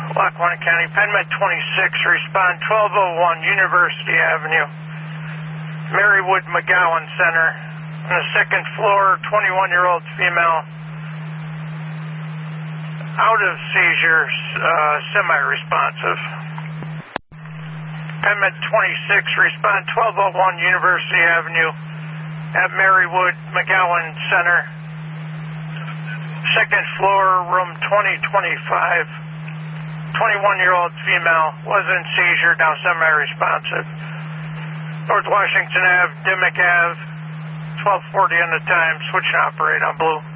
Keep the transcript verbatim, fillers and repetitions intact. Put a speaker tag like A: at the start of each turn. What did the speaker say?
A: Lackawanna County, PenMed twenty-six, respond twelve oh one University Avenue, Marywood McGowan Center. On the second floor, twenty-one-year-old female, out of seizure, uh, semi-responsive. PenMed twenty-six, respond twelve oh one University Avenue at Marywood McGowan Center. Second floor, room twenty twenty-five. twenty-one-year-old female, was in seizure, now semi-responsive. North Washington Avenue, Dimmick Avenue, twelve forty on the time, switch and operate on blue.